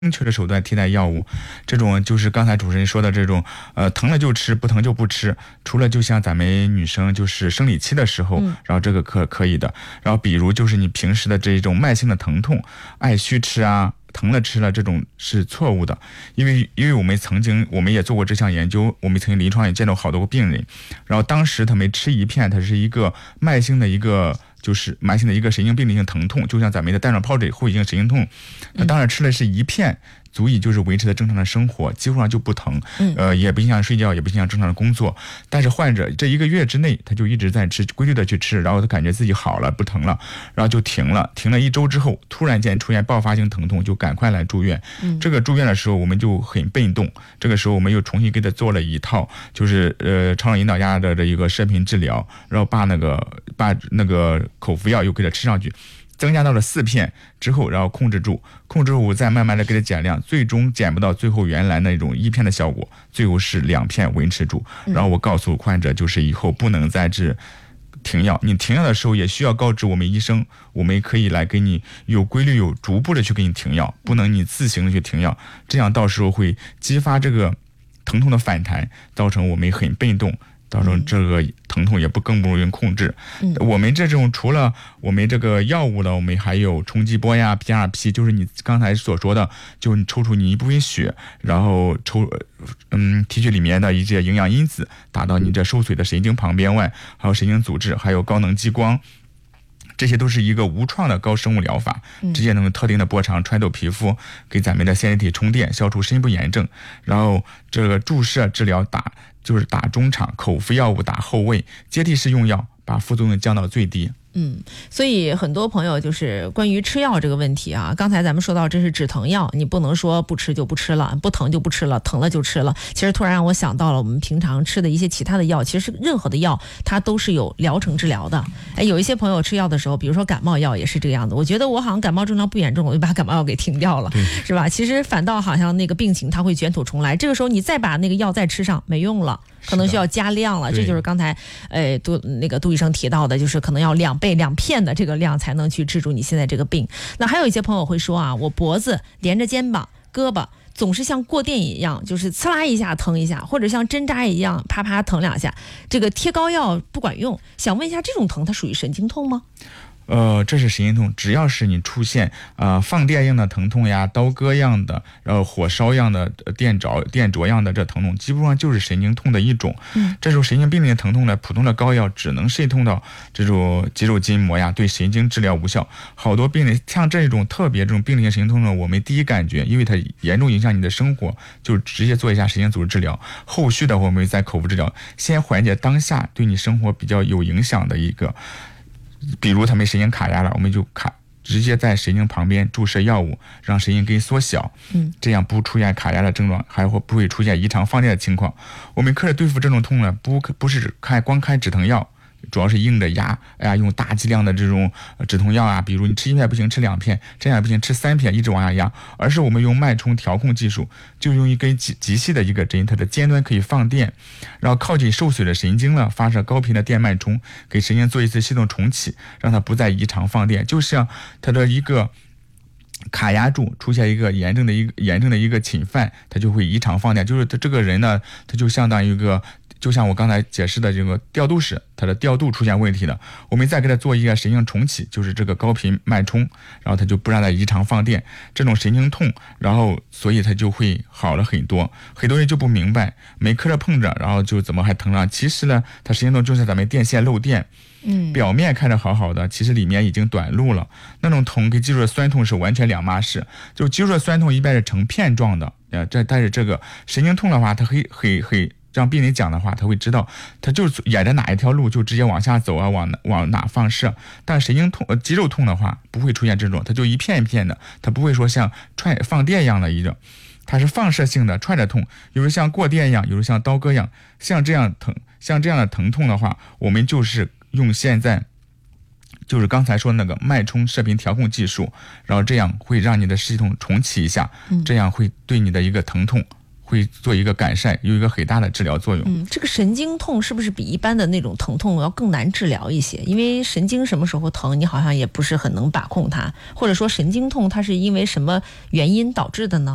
正确的手段替代药物，这种就是刚才主持人说的这种，疼了就吃，不疼就不吃。除了就像咱们女生就是生理期的时候，然后这个可以的。然后比如就是你平时的这种慢性的疼痛，爱虚吃啊，疼了吃了，这种是错误的。因为我们也做过这项研究，我们曾经临床也见到好多个病人，然后当时他们吃一片，它是一个慢性的一个神经病理性疼痛，就像咱们的带状疱疹后遗症神经痛，那当然吃的是一片，足以就是维持的正常的生活，几乎上就不疼，也不影响睡觉，也不影响正常的工作。但是患者这1个月之内，他就一直在吃，规律的去吃，然后他感觉自己好了，不疼了，然后就停了1周之后，突然间出现爆发性疼痛，就赶快来住院。这个住院的时候我们就很被动，这个时候我们又重新给他做了一套，就是超声引导压的一个射频治疗，然后把那个口服药又给他吃上去。增加到了4片之后，然后控制住再慢慢的给它减量，最终减不到最后原来那种1片的效果，最后是2片维持住。然后我告诉患者，就是以后不能再停药，你停药的时候也需要告知我们医生，我们可以来给你有规律有逐步的去给你停药，不能你自行的去停药，这样到时候会激发这个疼痛的反弹，造成我们很被动，造成这个疼痛也更不容易控制。我们这种除了我们这个药物呢，我们还有冲击波呀、PRP， 就是你刚才所说的，就你抽出你一部分血，然后提取里面的一些营养因子，打到你这受损的神经旁边外，还有神经组织，还有高能激光。这些都是一个无创的高生物疗法，直接能用特定的波长穿透皮肤，给咱们的线粒体充电，消除深部炎症。然后这个注射治疗就是打中场，口服药物打后位，阶梯式用药，把副作用降到最低。 所以很多朋友就是关于吃药这个问题啊，刚才咱们说到这是止疼药，你不能说不吃就不吃了，不疼就不吃了，疼了就吃了。其实突然让我想到了我们平常吃的一些其他的药，其实任何的药它都是有疗程治疗的。有一些朋友吃药的时候，比如说感冒药也是这个样子，我觉得我好像感冒症状不严重，我就把感冒药给停掉了，是吧？其实反倒好像那个病情它会卷土重来，这个时候你再把那个药再吃上没用了，可能需要加量了。这就是刚才杜医生提到的，就是可能要2倍2片的这个量才能去治住你现在这个病。那还有一些朋友会说啊，我脖子连着肩膀胳膊总是像过电一样，就是呲啦一下疼一下，或者像针扎一样啪啪疼2下，这个贴膏药不管用。想问一下，这种疼它属于神经痛吗？ 这是神经痛，只要是你出现放电样的疼痛呀，刀割样的，然后火烧样的电灼样的这疼痛，基本上就是神经痛的一种。这种神经病理的疼痛呢，普通的膏药只能渗透到这种肌肉筋膜呀，对神经治疗无效。好多病人像这种特别这种病理性神经痛呢，我们第一感觉，因为它严重影响你的生活，就直接做一下神经组织治疗，后续的我们再口服治疗，先缓解当下对你生活比较有影响的一个。比如他们神经卡压了，我们就直接在神经旁边注射药物，让神经根缩小，这样不出现卡压的症状，还不会出现异常放电的情况。我们科室对付这种痛呢，不是光开止疼药，主要是硬着压，用大剂量的这种止痛药啊，比如你吃1片不行，吃2片，这样不行，吃3片，一直往下压。而是我们用脉冲调控技术，就用一根极细的一个针，它的尖端可以放电，然后靠近受损的神经了，发射高频的电脉冲，给神经做一次系统重启，让它不再异常放电，就像它的一个卡压住，出现一个炎症的一个侵犯，它就会异常放电。就是他这个人呢，他就相当于就像我刚才解释的这个调度室，它的调度出现问题了，我们再给它做一个神经重启，就是这个高频脉冲，然后它就不让它异常放电，这种神经痛，然后所以它就会好了很多。很多人就不明白，没磕着碰着，然后就怎么还疼了？其实呢，它神经痛就是咱们电线漏电，表面看着好好的，其实里面已经短路了。那种痛跟肌肉的酸痛是完全两码事，就肌肉的酸痛一般是成片状的，但是这个神经痛的话，它很让病人讲的话，他会知道，他就沿着哪一条路就直接往下走啊，往哪放射。但神经痛、肌肉痛的话，不会出现这种，它就一片一片的，它不会说像放电一样的一种，它是放射性的串着痛，有时像过电一样，有时像刀割一样，像这样的疼痛的话，我们就是用现在就是刚才说那个脉冲射频调控技术，然后这样会让你的系统重启一下，这样会对你的一个疼痛会做一个改善，有一个很大的治疗作用。 这个神经痛是不是比一般的那种疼痛要更难治疗一些？因为神经什么时候疼，你好像也不是很能把控它，或者说神经痛它是因为什么原因导致的呢？